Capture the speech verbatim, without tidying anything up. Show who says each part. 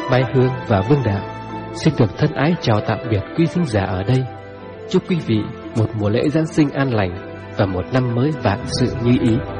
Speaker 1: Mai Hương và Vương Đạo xin được thân ái chào tạm biệt quý thính giả ở đây. Chúc quý vị một mùa lễ Giáng sinh an lành và một năm mới vạn sự như ý.